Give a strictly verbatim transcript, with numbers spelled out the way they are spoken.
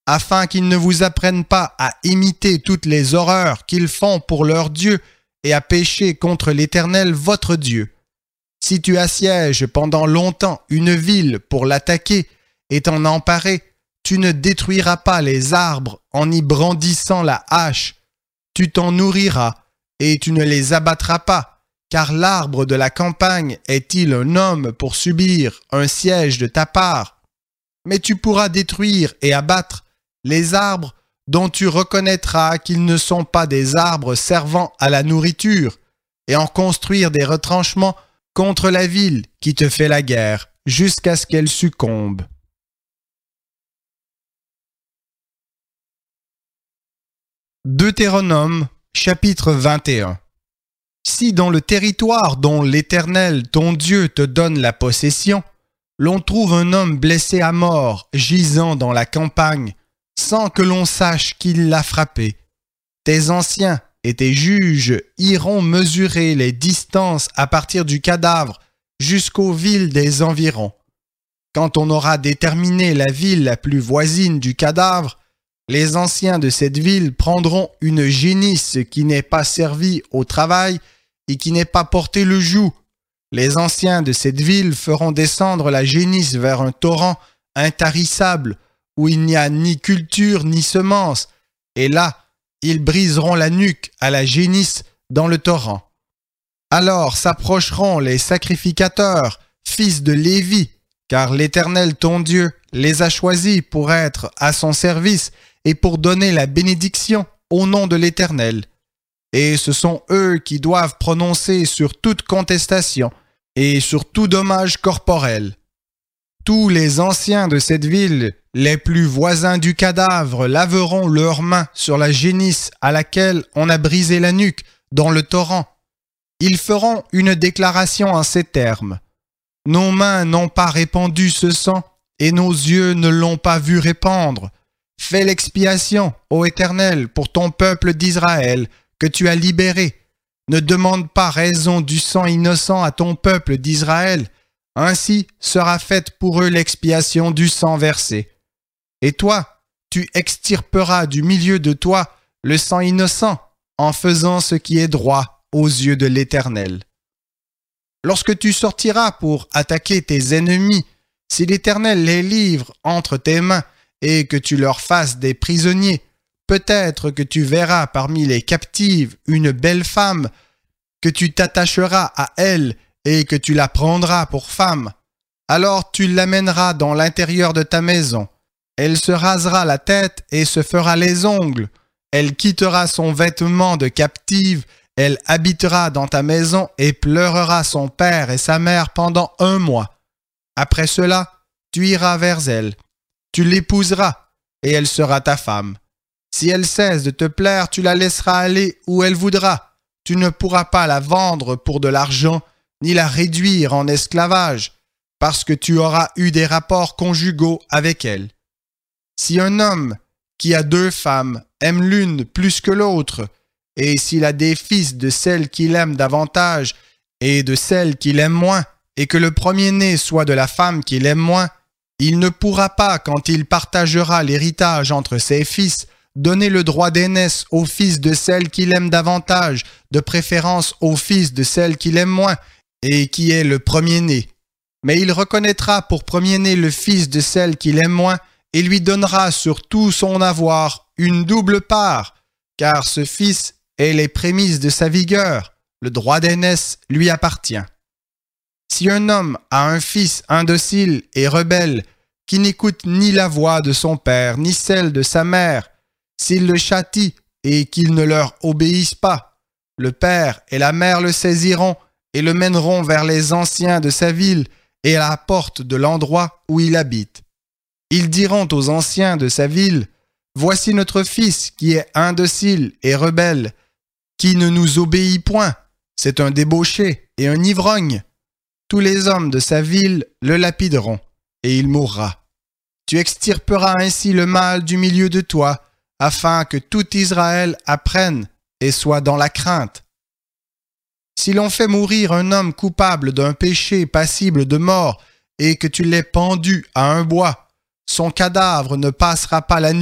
afin qu'ils ne vous apprennent pas à imiter toutes les horreurs qu'ils font pour leur Dieu et à pécher contre l'Éternel votre Dieu. Si tu assièges pendant longtemps une ville pour l'attaquer et t'en emparer, tu ne détruiras pas les arbres en y brandissant la hache. Tu t'en nourriras et tu ne les abattras pas, car l'arbre de la campagne est-il un homme pour subir un siège de ta part? Mais tu pourras détruire et abattre les arbres dont tu reconnaîtras qu'ils ne sont pas des arbres servant à la nourriture, et en construire des retranchements contre la ville qui te fait la guerre, jusqu'à ce qu'elle succombe. Deutéronome, chapitre vingt et un. Si dans le territoire dont l'Éternel, ton Dieu, te donne la possession, l'on trouve un homme blessé à mort, gisant dans la campagne, sans que l'on sache qu'il l'a frappé, tes anciens et tes juges iront mesurer les distances à partir du cadavre jusqu'aux villes des environs. Quand on aura déterminé la ville la plus voisine du cadavre, les anciens de cette ville prendront une génisse qui n'ait pas servi au travail et qui n'ait pas porté le joug. Les anciens de cette ville feront descendre la génisse vers un torrent intarissable où il n'y a ni culture ni semence, et là, ils briseront la nuque à la génisse dans le torrent. Alors s'approcheront les sacrificateurs, fils de Lévi, car l'Éternel ton Dieu les a choisis pour être à son service et pour donner la bénédiction au nom de l'Éternel. Et ce sont eux qui doivent prononcer sur toute contestation et sur tout dommage corporel. Tous les anciens de cette ville, les plus voisins du cadavre, laveront leurs mains sur la génisse à laquelle on a brisé la nuque dans le torrent. Ils feront une déclaration en ces termes. Nos mains n'ont pas répandu ce sang, et nos yeux ne l'ont pas vu répandre. Fais l'expiation, ô Éternel, pour ton peuple d'Israël, que tu as libéré. Ne demande pas raison du sang innocent à ton peuple d'Israël. Ainsi sera faite pour eux l'expiation du sang versé. Et toi, tu extirperas du milieu de toi le sang innocent, en faisant ce qui est droit aux yeux de l'Éternel. Lorsque tu sortiras pour attaquer tes ennemis, si l'Éternel les livre entre tes mains et que tu leur fasses des prisonniers, peut-être que tu verras parmi les captives une belle femme, que tu t'attacheras à elle et que tu la prendras pour femme. Alors tu l'amèneras dans l'intérieur de ta maison. Elle se rasera la tête et se fera les ongles. Elle quittera son vêtement de captive. Elle habitera dans ta maison et pleurera son père et sa mère pendant un mois. Après cela, tu iras vers elle. Tu l'épouseras et elle sera ta femme. Si elle cesse de te plaire, tu la laisseras aller où elle voudra. Tu ne pourras pas la vendre pour de l'argent, ni la réduire en esclavage, parce que tu auras eu des rapports conjugaux avec elle. Si un homme qui a deux femmes aime l'une plus que l'autre, et s'il a des fils de celle qu'il aime davantage et de celle qu'il aime moins, et que le premier-né soit de la femme qu'il aime moins, il ne pourra pas, quand il partagera l'héritage entre ses fils, donner le droit d'aînesse au fils de celle qu'il aime davantage, de préférence au fils de celle qu'il aime moins, et qui est le premier-né. Mais il reconnaîtra pour premier-né le fils de celle qu'il aime moins, et lui donnera sur tout son avoir une double part, car ce fils est les prémices de sa vigueur, le droit d'aînesse lui appartient. Si un homme a un fils indocile et rebelle, qui n'écoute ni la voix de son père, ni celle de sa mère, s'il le châtie et qu'il ne leur obéisse pas, le père et la mère le saisiront et le mèneront vers les anciens de sa ville et à la porte de l'endroit où il habite. Ils diront aux anciens de sa ville, « Voici notre fils qui est indocile et rebelle, qui ne nous obéit point. C'est un débauché et un ivrogne. » Tous les hommes de sa ville le lapideront, et il mourra. Tu extirperas ainsi le mal du milieu de toi, afin que tout Israël apprenne et soit dans la crainte. Si l'on fait mourir un homme coupable d'un péché passible de mort, et que tu l'aies pendu à un bois, son cadavre ne passera pas la nuit